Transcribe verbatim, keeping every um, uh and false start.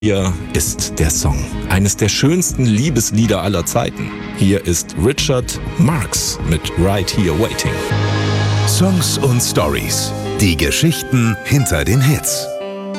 Hier ist der Song. Eines der schönsten Liebeslieder aller Zeiten. Hier ist Richard Marx mit Right Here Waiting. Songs und Stories. Die Geschichten hinter den Hits.